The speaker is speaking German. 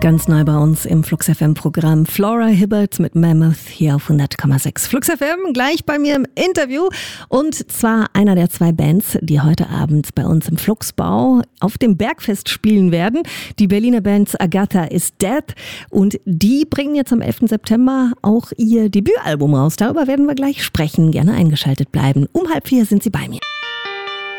Ganz neu bei uns im Flux FM-Programm Flora Hibbert mit Mammoth hier auf 100,6. Flux FM gleich bei mir im Interview und zwar einer der zwei Bands, die heute Abend bei uns im Fluxbau auf dem Bergfest spielen werden. Die Berliner Band Agatha is Dead und die bringen jetzt am 11. September auch ihr Debütalbum raus. Darüber werden wir gleich sprechen. Gerne eingeschaltet bleiben. Um 3:30 sind sie bei mir.